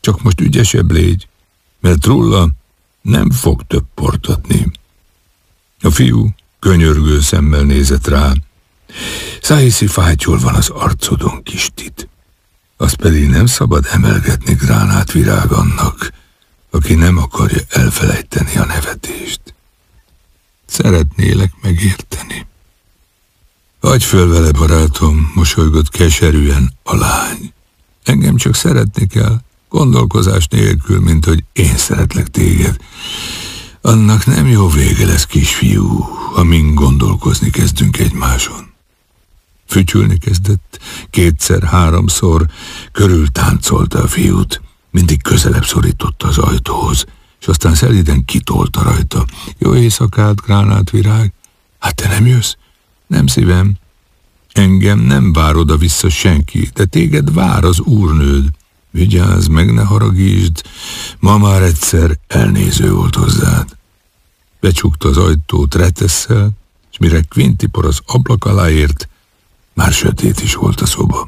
Csak most ügyesebb légy, mert Trulla nem fog több port adni. A fiú könyörgő szemmel nézett rá. Szájszi fátyol van az arcodon, kis Tit. Azt pedig nem szabad emelgetni gránátvirág annak, aki nem akarja elfelejteni a nevetést. Szeretnélek megérteni. Adj föl vele, barátom, mosolygott keserűen a lány. Engem csak szeretni kell, gondolkozás nélkül, mint hogy én szeretlek téged. Annak nem jó vége lesz, kisfiú, amin gondolkozni kezdünk egymáson. Fütyülni kezdett, kétszer-háromszor körül táncolta a fiút, mindig közelebb szorította az ajtóhoz, és aztán szelíden kitolta rajta. Jó éjszakát, gránátvirág. Hát te nem jössz? Nem szívem. Engem nem vár oda-vissza senki, de téged vár az úrnőd. Vigyázz, meg ne haragítsd, ma már egyszer elnéző volt hozzád. Becsukta az ajtót retesszel, és mire Quintipor az ablak alá ért, már sötét is volt a szoba.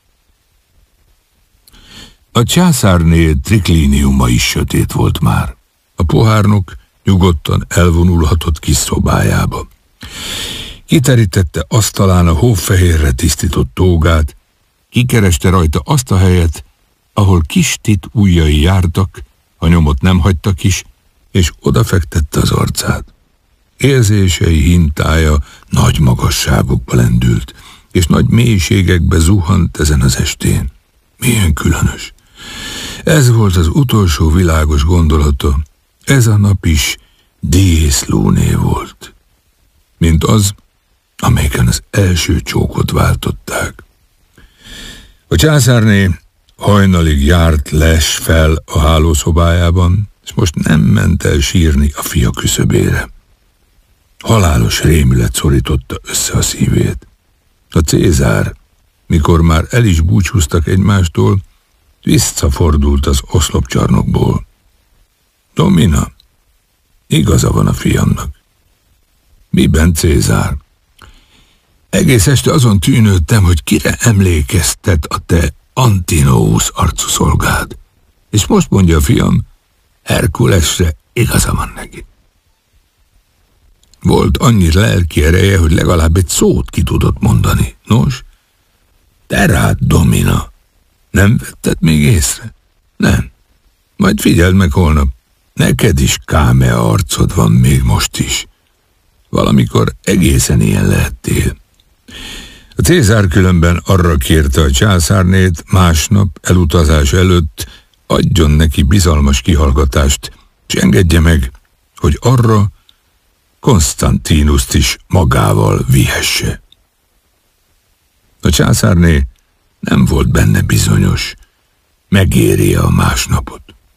A császárné triklíniuma is sötét volt már. A pohárnok nyugodtan elvonulhatott kis szobájába. Kiterítette asztalán a hófehérre tisztított tógát, kikereste rajta azt a helyet, ahol kis Tit ujjai jártak, a nyomot nem hagytak is, és odafektette az arcát. Érzései hintája nagy magasságokba lendült, és nagy mélységekbe zuhant ezen az estén. Milyen különös. Ez volt az utolsó világos gondolata. Ez a nap is Dies Luné volt. Mint az, amelyiken az első csókot váltották. A császárné hajnalig járt les fel a hálószobájában, és most nem ment el sírni a fia küszöbére. Halálos rémület szorította össze a szívét. A Cézár, mikor már el is búcsúztak egymástól, visszafordult az oszlopcsarnokból. Domina, igaza van a fiamnak. Miben, Cézár? Egész este azon tűnődtem, hogy kire emlékeztet a te Antinous arcú szolgád. És most mondja a fiam, Herkulesre igaza van neki. Volt annyi lelki ereje, hogy legalább egy szót ki tudott mondani. Nos, te rád, Domina, nem vetted még észre? Nem. Majd figyeld meg holnap. Neked is káme arcod van még most is. Valamikor egészen ilyen lehettél. A Cézár különben arra kérte a császárnét másnap elutazás előtt adjon neki bizalmas kihallgatást, és engedje meg, hogy arra Konstantinust is magával vihesse. A császárné nem volt benne bizonyos, megéri a másnapot.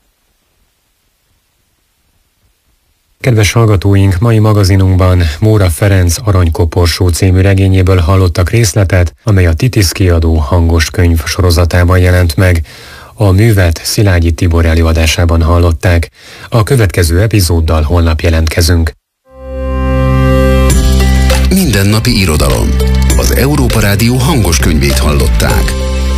Kedves hallgatóink, mai magazinunkban Móra Ferenc Aranykoporsó című regényéből hallottak részletet, amely a Titis kiadó hangos könyv sorozatában jelent meg. A művet Szilágyi Tibor előadásában hallották. A következő epizóddal holnap jelentkezünk. Mindennapi irodalom. Az Európa Rádió hangos könyvét hallották.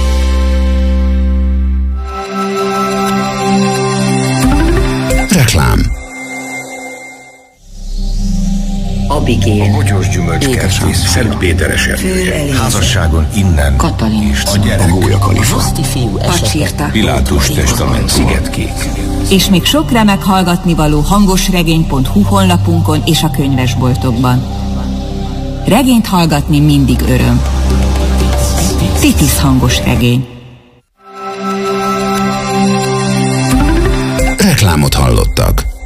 Reklám. Abigail, a Bogyós Gyümölcskertész Szent Péteres erdője. Házasságon innen Katalin, a gyerek, a Gólyakalifa, Roszti fiú esete, Pilátus testament, Szigetkék. És még sok remek hallgatnivaló hangosregény.hu honlapunkon és a könyvesboltokban. Regényt hallgatni mindig öröm. Titis hangos regény. Reklámot hallottak.